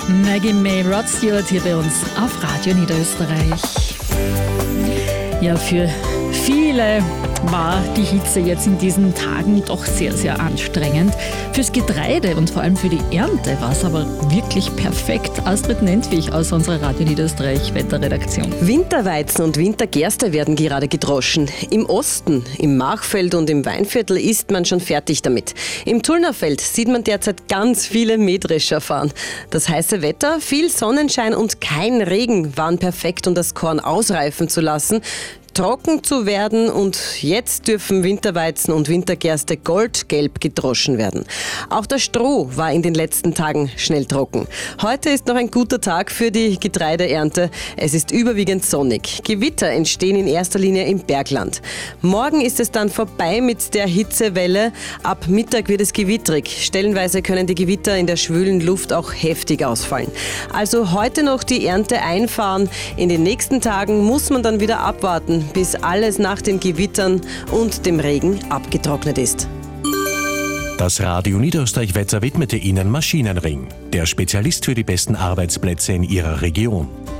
Maggie May Rod Stewart hier bei uns auf Radio Niederösterreich. Ja, für viele war die Hitze jetzt in diesen Tagen doch sehr, sehr anstrengend. Fürs Getreide und vor allem für die Ernte war es aber wirklich perfekt. Astrid Nentwich aus unserer Radio Niederösterreich Wetterredaktion. Winterweizen und Wintergerste werden gerade gedroschen. Im Osten, im Machfeld und im Weinviertel ist man schon fertig damit. Im Tullnerfeld sieht man derzeit ganz viele Mähdrescher fahren. Das heiße Wetter, viel Sonnenschein und kein Regen waren perfekt, um das Korn ausreifen zu lassen, trocken zu werden, und jetzt dürfen Winterweizen und Wintergerste goldgelb gedroschen werden. Auch der Stroh war in den letzten Tagen schnell trocken. Heute ist noch ein guter Tag für die Getreideernte. Es ist überwiegend sonnig. Gewitter entstehen in erster Linie im Bergland. Morgen ist es dann vorbei mit der Hitzewelle. Ab Mittag wird es gewittrig. Stellenweise können die Gewitter in der schwülen Luft auch heftig ausfallen. Also heute noch die Ernte einfahren. In den nächsten Tagen muss man dann wieder abwarten, bis alles nach den Gewittern und dem Regen abgetrocknet ist. Das Radio Niederösterreich Wetter widmete Ihnen Maschinenring, der Spezialist für die besten Arbeitsplätze in Ihrer Region.